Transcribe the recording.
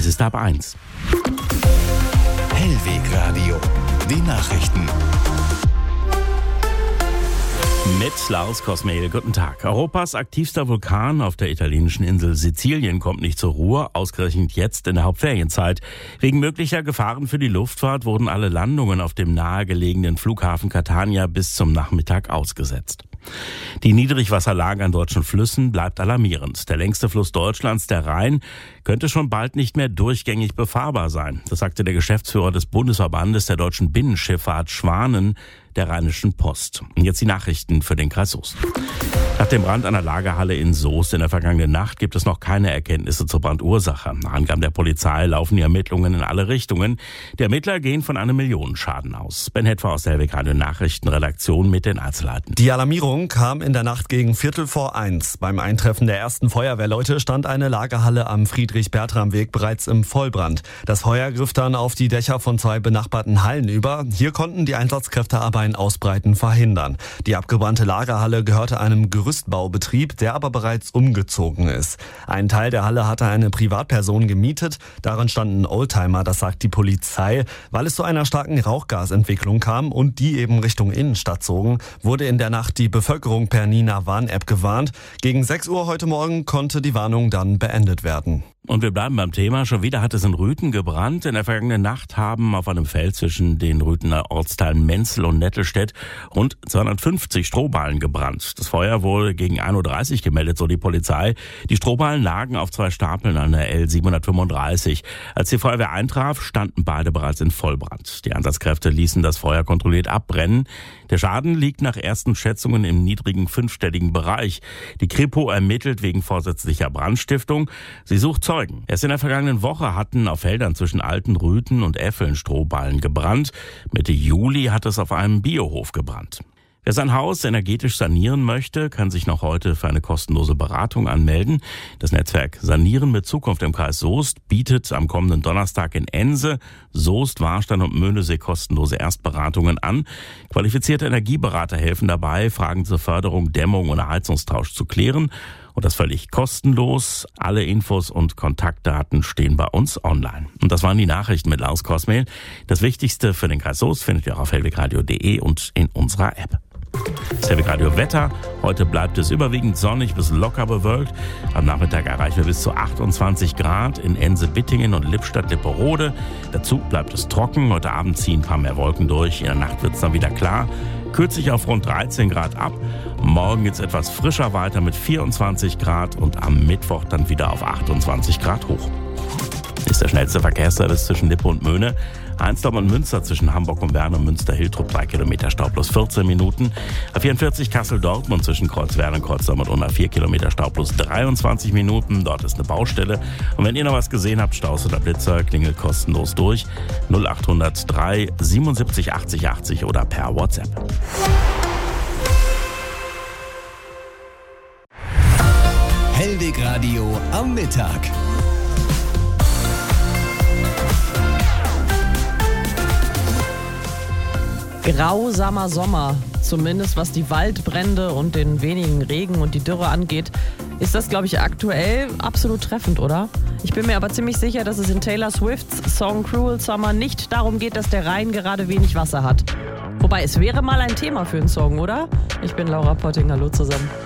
Es ist ab 1. Hellwegradio, die Nachrichten. Mit Lars Kosmehl, guten Tag. Europas aktivster Vulkan auf der italienischen Insel Sizilien kommt nicht zur Ruhe, ausgerechnet jetzt in der Hauptferienzeit. Wegen möglicher Gefahren für die Luftfahrt wurden alle Landungen auf dem nahegelegenen Flughafen Catania bis zum Nachmittag ausgesetzt. Die Niedrigwasserlage an deutschen Flüssen bleibt alarmierend. Der längste Fluss Deutschlands, der Rhein, könnte schon bald nicht mehr durchgängig befahrbar sein. Das sagte der Geschäftsführer des Bundesverbandes der deutschen Binnenschifffahrt Schwanen der Rheinischen Post. Und jetzt die Nachrichten für den Kreis Soest. Nach dem Brand einer Lagerhalle in Soest in der vergangenen Nacht gibt es noch keine Erkenntnisse zur Brandursache. Nach Angaben der Polizei laufen die Ermittlungen in alle Richtungen. Die Ermittler gehen von einem Millionenschaden aus. Ben Hetfer aus der Hellwegradio Nachrichtenredaktion mit den Einzelheiten. Die Alarmierung kam in der Nacht gegen 1:45. Beim Eintreffen der ersten Feuerwehrleute stand eine Lagerhalle am Friedrich-Bertram-Weg bereits im Vollbrand. Das Feuer griff dann auf die Dächer von 2 benachbarten Hallen über. Hier konnten die Einsatzkräfte aber ein Ausbreiten verhindern. Die abgebrannte Lagerhalle gehörte einem Gerüstbaubetrieb, der aber bereits umgezogen ist. Ein Teil der Halle hatte eine Privatperson gemietet. Darin standen Oldtimer, das sagt die Polizei. Weil es zu einer starken Rauchgasentwicklung kam und die eben Richtung Innenstadt zogen, wurde in der Nacht die Bevölkerung per Nina-Warn-App gewarnt. Gegen 6 Uhr heute Morgen konnte die Warnung dann beendet werden. Und wir bleiben beim Thema. Schon wieder hat es in Rüthen gebrannt. In der vergangenen Nacht haben auf einem Feld zwischen den Rüthener Ortsteilen Menzel und Nettelstedt rund 250 Strohballen gebrannt. Das Feuer wurde gegen 1:30 Uhr gemeldet, so die Polizei. Die Strohballen lagen auf 2 Stapeln an der L735. Als die Feuerwehr eintraf, standen beide bereits in Vollbrand. Die Einsatzkräfte ließen das Feuer kontrolliert abbrennen. Der Schaden liegt nach ersten Schätzungen im niedrigen 5-stelligen Bereich. Die Kripo ermittelt wegen vorsätzlicher Brandstiftung. Sie sucht Zeugen. Erst in der vergangenen Woche hatten auf Feldern zwischen Altenrüthen und Effeln Strohballen gebrannt. Mitte Juli hat es auf einem Biohof gebrannt. Wer sein Haus energetisch sanieren möchte, kann sich noch heute für eine kostenlose Beratung anmelden. Das Netzwerk Sanieren mit Zukunft im Kreis Soest bietet am kommenden Donnerstag in Ense, Soest, Warstein und Möhnesee kostenlose Erstberatungen an. Qualifizierte Energieberater helfen dabei, Fragen zur Förderung, Dämmung oder Heizungstausch zu klären. Und das völlig kostenlos. Alle Infos und Kontaktdaten stehen bei uns online. Und das waren die Nachrichten mit Lars Kosmehl. Das Wichtigste für den Kreis Soest findet ihr auch auf hellwegradio.de und in unserer App. Das Hellwegradio Wetter. Heute bleibt es überwiegend sonnig bis locker bewölkt. Am Nachmittag erreichen wir bis zu 28 Grad in Ense-Bittingen und Lippstadt-Lipperode. Dazu bleibt es trocken. Heute Abend ziehen ein paar mehr Wolken durch. In der Nacht wird es dann wieder klar. Kühlt sich auf rund 13 Grad ab. Morgen geht es etwas frischer weiter mit 24 Grad und am Mittwoch dann wieder auf 28 Grad hoch. Ist der schnellste Verkehrsservice zwischen Lippe und Möhne. Einsdorf und Münster zwischen Hamburg und Bern und Münster-Hiltrup 3 Kilometer Stau plus 14 Minuten. A44 Kassel-Dortmund zwischen Kreuzwerder und Kreuzdorf und 4 Kilometer Stau plus 23 Minuten. Dort ist eine Baustelle. Und wenn ihr noch was gesehen habt, Staus oder Blitzer, klingelt kostenlos durch. 0803 77 80 80 oder per WhatsApp. Hellwegradio am Mittag. Grausamer Sommer, zumindest was die Waldbrände und den wenigen Regen und die Dürre angeht, ist das, glaube ich, aktuell absolut treffend, oder? Ich bin mir aber ziemlich sicher, dass es in Taylor Swifts Song Cruel Summer nicht darum geht, dass der Rhein gerade wenig Wasser hat. Wobei, es wäre mal ein Thema für einen Song, oder? Ich bin Laura Potting, hallo zusammen.